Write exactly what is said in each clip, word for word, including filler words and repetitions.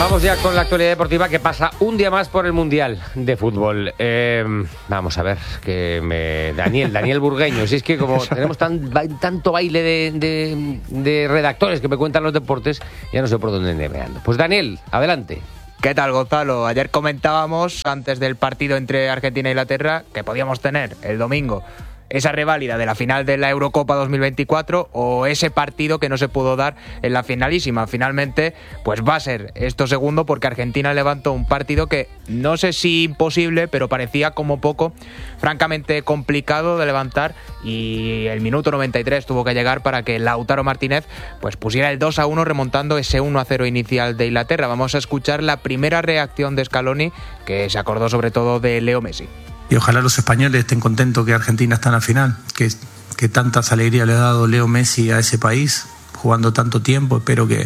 Vamos ya con la actualidad deportiva que pasa un día más por el Mundial de Fútbol. Eh, vamos a ver, que me... Daniel, Daniel Burgueño, si es que como tenemos tan, tanto baile de, de, de redactores que me cuentan los deportes, ya no sé por dónde me ando. Pues Daniel, adelante. ¿Qué tal, Gonzalo? Ayer comentábamos, antes del partido entre Argentina e Inglaterra, que podíamos tener el domingo esa reválida de la final de la Eurocopa dos mil veinticuatro o ese partido que no se pudo dar en la finalísima. Finalmente, pues va a ser esto segundo, porque Argentina levantó un partido que no sé si imposible, pero parecía como poco francamente complicado de levantar, y el minuto noventa y tres tuvo que llegar para que Lautaro Martínez pues pusiera el dos a uno, remontando ese uno a cero inicial de Inglaterra. Vamos a escuchar la primera reacción de Scaloni, que se acordó sobre todo de Leo Messi. Y ojalá los españoles estén contentos que Argentina está en la final, que, que tantas alegrías le ha dado Leo Messi a ese país, jugando tanto tiempo. Espero que,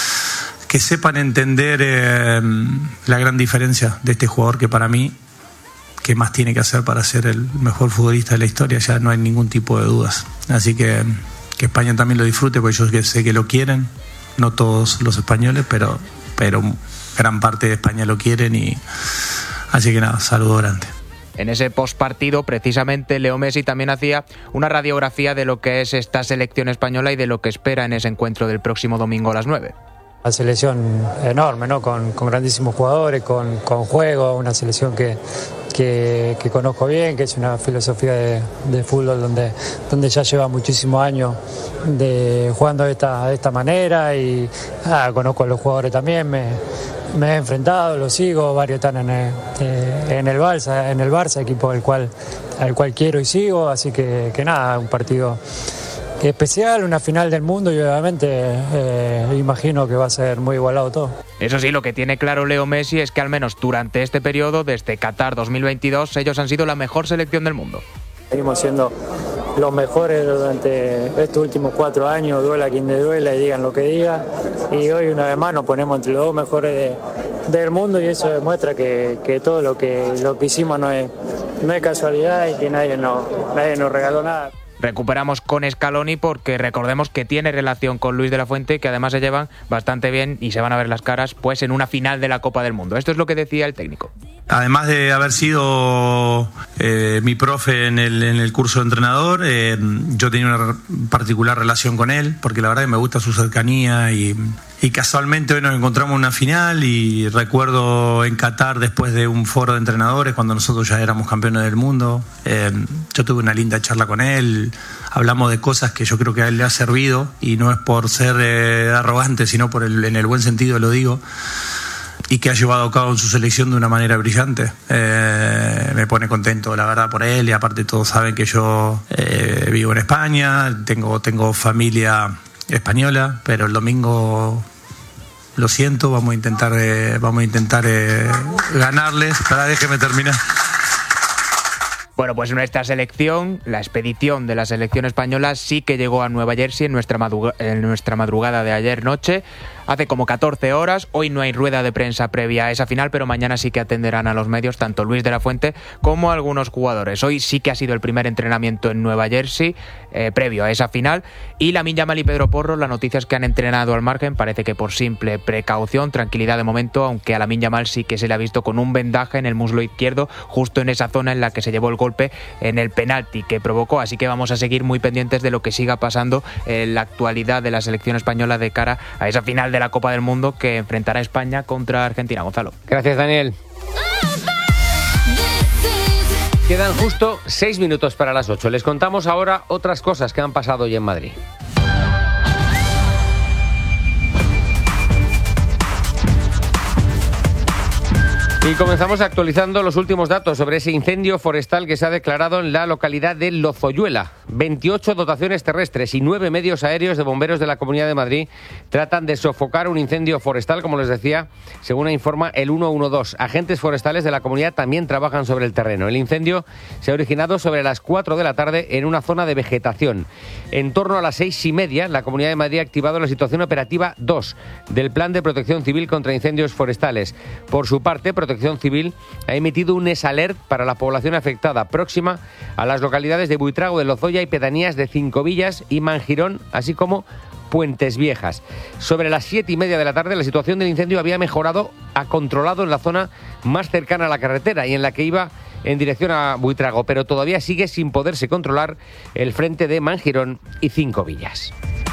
que sepan entender eh, la gran diferencia de este jugador, que para mí, ¿qué más tiene que hacer para ser el mejor futbolista de la historia? Ya no hay ningún tipo de dudas. Así que que España también lo disfrute, porque yo sé que lo quieren, no todos los españoles, pero, pero gran parte de España lo quieren. Y así que nada, saludo grande. En ese postpartido, precisamente, Leo Messi también hacía una radiografía de lo que es esta selección española y de lo que espera en ese encuentro del próximo domingo a las nueve. Una selección enorme, ¿no? Con, con grandísimos jugadores, con, con juego, una selección que, que, que conozco bien, que es una filosofía de, de fútbol donde, donde ya lleva muchísimos años de, jugando de esta, de esta manera, y ah, conozco a los jugadores también, me, me he enfrentado, los sigo, varios están en el, en el Barça, en el Barça, equipo al cual, al cual quiero y sigo, así que, que nada, un partido especial, una final del mundo, y obviamente eh, imagino que va a ser muy igualado todo. Eso sí, lo que tiene claro Leo Messi es que al menos durante este periodo, desde Qatar dos mil veintidós, ellos han sido la mejor selección del mundo. Seguimos siendo los mejores durante estos últimos cuatro años, duela quien le duela y digan lo que digan, y hoy una vez más nos ponemos entre los dos mejores de, del mundo, y eso demuestra que, que todo lo que, lo que hicimos no es, no es casualidad, y que nadie nos, nadie nos regaló nada. Recuperamos con Scaloni porque recordemos que tiene relación con Luis de la Fuente, que además se llevan bastante bien y se van a ver las caras pues en una final de la Copa del Mundo. Esto es lo que decía el técnico. Además de haber sido eh, mi profe en el, en el curso de entrenador, eh, yo tenía una particular relación con él, porque la verdad que me gusta su cercanía, y, y casualmente hoy nos encontramos en una final, y recuerdo en Qatar, después de un foro de entrenadores, cuando nosotros ya éramos campeones del mundo, eh, yo tuve una linda charla con él, hablamos de cosas que yo creo que a él le ha servido, y no es por ser eh, arrogante, sino por el, en el buen sentido lo digo, y que ha llevado a cabo en su selección de una manera brillante. Eh, me pone contento, la verdad, por él, y aparte todos saben que yo eh, vivo en España, tengo, tengo familia española, pero el domingo, lo siento, vamos a intentar, eh, vamos a intentar eh, ganarles. Para, déjeme terminar. Bueno, pues nuestra selección, la expedición de la selección española, sí que llegó a Nueva Jersey en nuestra, madruga- en nuestra madrugada de ayer noche, hace como catorce horas. Hoy no hay rueda de prensa previa a esa final, pero mañana sí que atenderán a los medios tanto Luis de la Fuente como algunos jugadores. Hoy sí que ha sido el primer entrenamiento en Nueva Jersey, eh, previo a esa final, y Lamine Yamal y Pedro Porro, la noticia es que han entrenado al margen, parece que por simple precaución, tranquilidad de momento, aunque a Lamine Yamal sí que se le ha visto con un vendaje en el muslo izquierdo, justo en esa zona en la que se llevó el golpe en el penalti que provocó, así que vamos a seguir muy pendientes de lo que siga pasando en la actualidad de la selección española de cara a esa final de la Copa del Mundo que enfrentará a España contra Argentina. Gonzalo. Gracias, Daniel. Quedan justo seis minutos para las ocho. Les contamos ahora otras cosas que han pasado hoy en Madrid. Y comenzamos actualizando los últimos datos sobre ese incendio forestal que se ha declarado en la localidad de Lozoyuela. veintiocho dotaciones terrestres y nueve medios aéreos de bomberos de la Comunidad de Madrid tratan de sofocar un incendio forestal, como les decía, según informa el ciento doce. Agentes forestales de la comunidad también trabajan sobre el terreno. El incendio se ha originado sobre las cuatro de la tarde en una zona de vegetación. En torno a las seis y media, la Comunidad de Madrid ha activado la situación operativa dos del Plan de Protección Civil contra Incendios Forestales. Por su parte, Protección Civil ha emitido un esalert para la población afectada próxima a las localidades de Buitrago de Lozoya y pedanías de Cinco Villas y Mangirón, así como Puentes Viejas. Sobre las siete y media de la tarde, la situación del incendio había mejorado a controlado en la zona más cercana a la carretera y en la que iba en dirección a Buitrago, pero todavía sigue sin poderse controlar el frente de Mangirón y Cinco Villas.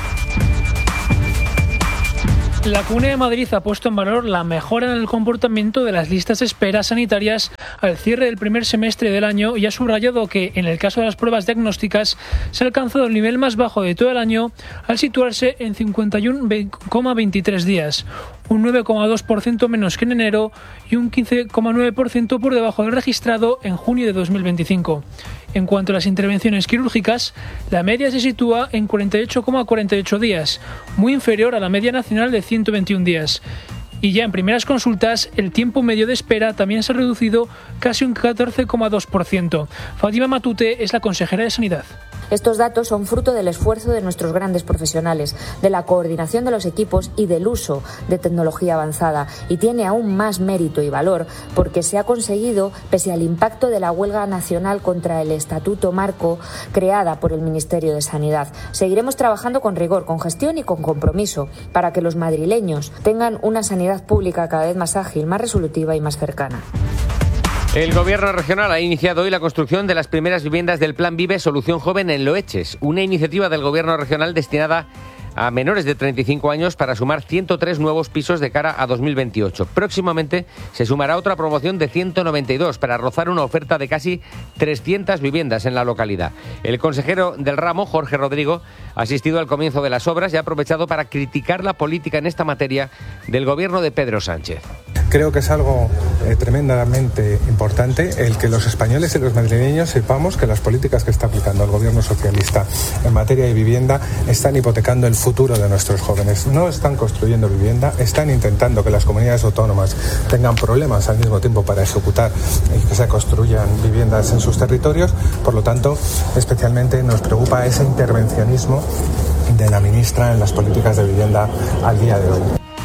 La Comunidad de Madrid ha puesto en valor la mejora en el comportamiento de las listas de espera sanitarias al cierre del primer semestre del año y ha subrayado que, en el caso de las pruebas diagnósticas, se ha alcanzado el nivel más bajo de todo el año al situarse en cincuenta y uno coma veintitrés días, un nueve coma dos por ciento menos que en enero y un quince coma nueve por ciento por debajo del registrado en junio de dos mil veinticinco. En cuanto a las intervenciones quirúrgicas, la media se sitúa en cuarenta y ocho coma cuarenta y ocho días, muy inferior a la media nacional de ciento veintiún días. Y ya en primeras consultas, el tiempo medio de espera también se ha reducido casi un catorce coma dos por ciento. Fátima Matute es la consejera de Sanidad. Estos datos son fruto del esfuerzo de nuestros grandes profesionales, de la coordinación de los equipos y del uso de tecnología avanzada. Y tiene aún más mérito y valor porque se ha conseguido pese al impacto de la huelga nacional contra el Estatuto Marco creada por el Ministerio de Sanidad. Seguiremos trabajando con rigor, con gestión y con compromiso para que los madrileños tengan una sanidad pública cada vez más ágil, más resolutiva y más cercana. El Gobierno regional ha iniciado hoy la construcción de las primeras viviendas del Plan Vive Solución Joven en Loeches, una iniciativa del Gobierno regional destinada a menores de treinta y cinco años para sumar ciento tres nuevos pisos de cara a dos mil veintiocho. Próximamente se sumará otra promoción de ciento noventa y dos para rozar una oferta de casi trescientas viviendas en la localidad. El consejero del ramo, Jorge Rodrigo, ha asistido al comienzo de las obras y ha aprovechado para criticar la política en esta materia del Gobierno de Pedro Sánchez. Creo que es algo eh, tremendamente importante el que los españoles y los madrileños sepamos que las políticas que está aplicando el Gobierno socialista en materia de vivienda están hipotecando el futuro de nuestros jóvenes. No están construyendo vivienda, están intentando que las comunidades autónomas tengan problemas al mismo tiempo para ejecutar y que se construyan viviendas en sus territorios. Por lo tanto, especialmente nos preocupa ese intervencionismo de la ministra en las políticas de vivienda al día de hoy.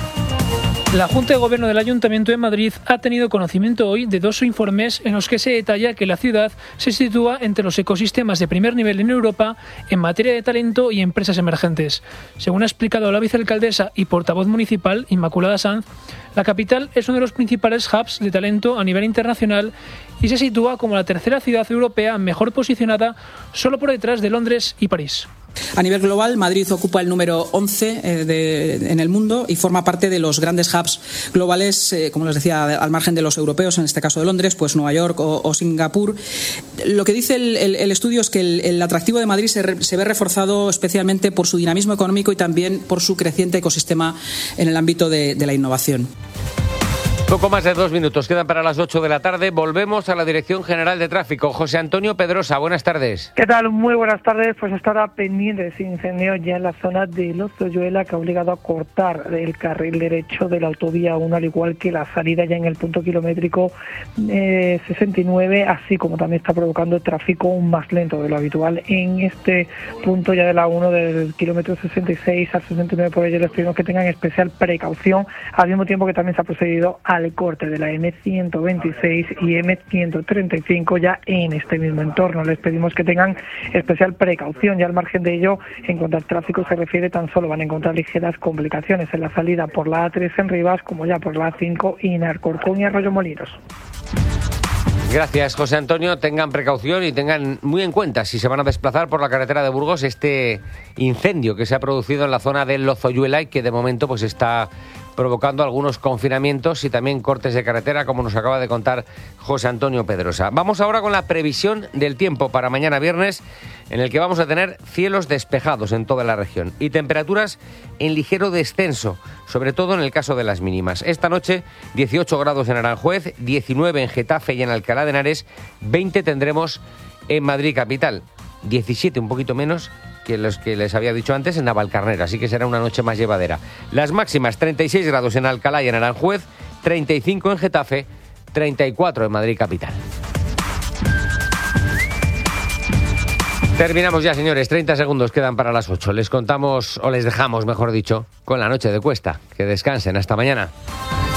La Junta de Gobierno del Ayuntamiento de Madrid ha tenido conocimiento hoy de dos informes en los que se detalla que la ciudad se sitúa entre los ecosistemas de primer nivel en Europa en materia de talento y empresas emergentes. Según ha explicado la vicealcaldesa y portavoz municipal, Inmaculada Sanz, la capital es uno de los principales hubs de talento a nivel internacional y se sitúa como la tercera ciudad europea mejor posicionada, solo por detrás de Londres y París. A nivel global, Madrid ocupa el número once eh, de, en el mundo y forma parte de los grandes hubs globales, eh, como les decía, al margen de los europeos, en este caso de Londres, pues Nueva York o, o Singapur. Lo que dice el, el, el estudio es que el, el atractivo de Madrid se, re, se ve reforzado especialmente por su dinamismo económico y también por su creciente ecosistema en el ámbito de, de la innovación. Poco más de dos minutos quedan para las ocho de la tarde. Volvemos a la Dirección General de Tráfico. José Antonio Pedrosa, buenas tardes. ¿Qué tal? Muy buenas tardes. Pues estará pendiente de ese incendio ya en la zona de Lozoyuela, que ha obligado a cortar el carril derecho de la autovía uno, al igual que la salida ya en el punto kilométrico eh, sesenta y nueve, así como también está provocando tráfico más lento de lo habitual en este punto ya de la uno, del kilómetro sesenta y seis al sesenta y nueve. Por ello les pedimos que tengan especial precaución, al mismo tiempo que también se ha procedido a al corte de la eme ciento veintiséis y eme ciento treinta y cinco ya en este mismo entorno. Les pedimos que tengan especial precaución. Ya al margen de ello, en cuanto al tráfico se refiere, tan solo van a encontrar ligeras complicaciones en la salida por la A tres en Rivas, como ya por la A cinco y en Alcorcón y Arroyo Molinos. Gracias, José Antonio. Tengan precaución y tengan muy en cuenta, si se van a desplazar por la carretera de Burgos, este incendio que se ha producido en la zona de Lozoyuela y que de momento pues está provocando algunos confinamientos y también cortes de carretera, como nos acaba de contar José Antonio Pedrosa. Vamos ahora con la previsión del tiempo para mañana viernes, en el que vamos a tener cielos despejados en toda la región y temperaturas en ligero descenso, sobre todo en el caso de las mínimas. Esta noche dieciocho grados en Aranjuez, diecinueve en Getafe y en Alcalá de Henares, veinte tendremos en Madrid capital, diecisiete, un poquito menos que los que les había dicho antes, en Navalcarnera, así que será una noche más llevadera. Las máximas, treinta y seis grados en Alcalá y en Aranjuez, treinta y cinco en Getafe, treinta y cuatro en Madrid capital. Terminamos ya, señores, treinta segundos quedan para las ocho. Les contamos, o les dejamos, mejor dicho, con la noche de Cuesta. Que descansen, hasta mañana.